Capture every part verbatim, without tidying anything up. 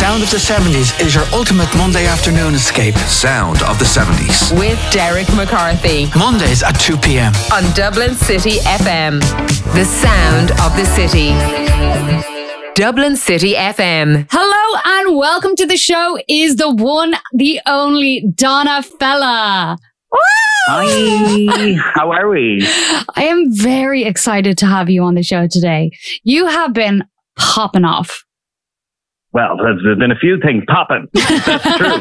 Sound of the seventies is your ultimate Monday afternoon escape. Sound of the seventies. With Derek McCarthy. Mondays at two p.m. on Dublin City F M. The sound of the city. Dublin City F M. Hello and welcome to the show is the one, the only Donna Fella. Hi, how are we? I am very excited to have you on the show today. You have been popping off. Well, there's, there's been a few things popping. That's true.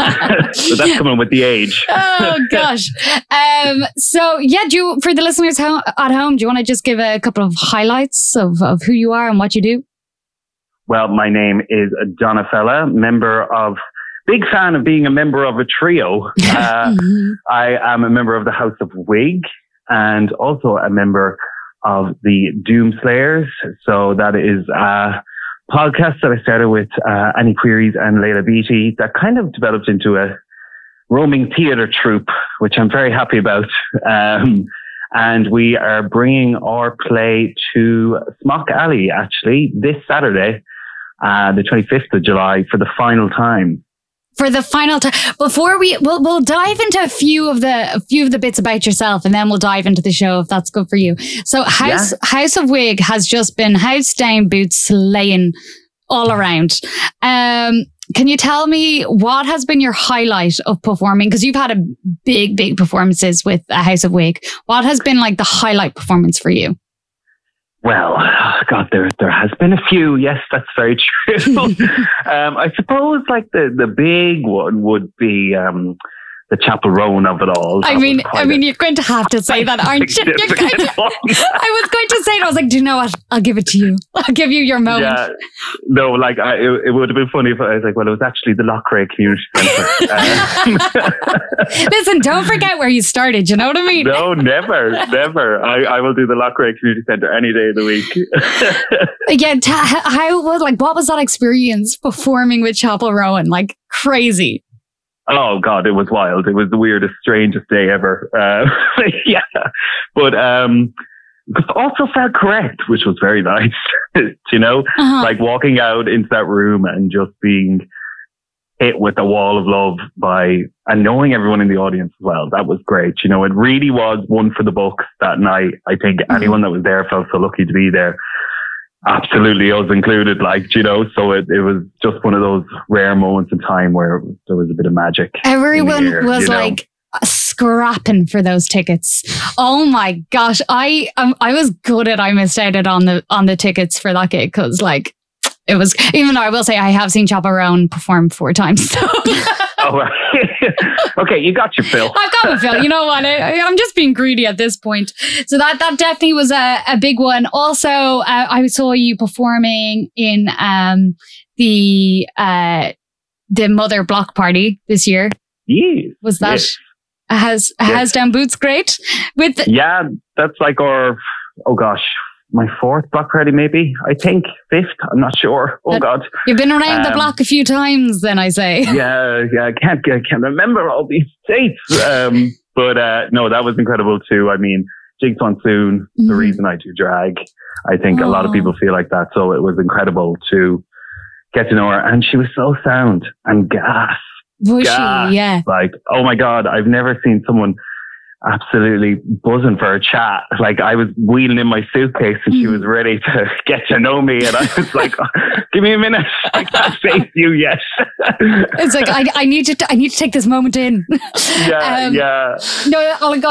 So that's coming with the age. Oh, gosh. Um, so, yeah, do you, for the listeners ho- at home, do you want to just give a couple of highlights of, of who you are and what you do? Well, my name is Donna Fella, member of, big fan of being a member of a trio. Uh, I am a member of the House of Wig and also a member of the Doomslayers. So that is a podcast that I started with uh, Annie Queries and Layla Beatty that kind of developed into a roaming theatre troupe, which I'm very happy about. Um, and we are bringing our play to Smock Alley, actually, this Saturday, uh, the twenty-fifth of July, for the final time. For the final time, before we we'll we'll dive into a few of the a few of the bits about yourself, and then we'll dive into the show if that's good for you. So, House yeah. House of Wig has just been house down boots slaying all around. Um, can you tell me what has been your highlight of performing? Because you've had a big, big performances with a House of Wig. What has been like the highlight performance for you? Well, God, there there has been a few. Yes, that's very true. um, I suppose like the, the big one would be um, the Chapel Roan of it all. I that mean, I mean, a, you're going to have to say that, aren't you? You're going to, I was going to say it. I was like, do you know what? I'll give it to you. I'll give you your moment. Yeah, no, like I, it, it would have been funny if I was like, well, it was actually the Loughrea Community Centre. Um, Listen, don't forget where you started. You know what I mean? No, never, never. I, I will do the Loughrea Community Centre any day of the week. Yeah, t- how was like what was that experience performing with Chapel Roan? Like crazy. Oh God, it was wild. It was the weirdest, strangest day ever. Uh, yeah, but um, it also felt correct, which was very nice. You know, uh-huh. Like walking out into that room and just being hit with a wall of love by and knowing everyone in the audience as well. That was great. You know, it really was one for the books that night. I think mm-hmm. anyone that was there felt so lucky to be there. Absolutely, us included, like, you know, so it, it was just one of those rare moments in time where there was a bit of magic. Everyone air, was you know? like scrapping for those tickets. Oh my gosh, I um, I was gutted I missed out on the on the tickets for that gig because, like, it was. Even though I will say I have seen Chapel Roan perform four times. So. Oh, right. Okay, you got your fill. I've got my fill. You know what? I, I'm just being greedy at this point. So that that definitely was a, a big one. Also, uh, I saw you performing in um, the uh, the Mother Block Party this year. Yes. Was that yes. has yes. has down boots great? With the- yeah, that's like our oh gosh. My fourth block party, maybe. I think fifth. I'm not sure. Oh that, God! You've been around um, the block a few times, then I say. Yeah, yeah. I can't, I can't remember all these dates. Um, but uh, no, that was incredible too. I mean, Jigs Monsoon, mm. the reason I do drag. I think oh. a lot of people feel like that. So it was incredible to get to know her, and she was so sound and gas. Was gas. she? Yeah. Like, oh my God, I've never seen someone absolutely buzzing for a chat. Like, I was wheeling in my suitcase and she was ready to get to know me, and I was like, oh, give me a minute, I can't face you yet. It's like I, I need to I need to take this moment in. Yeah, um, yeah. No, I'll go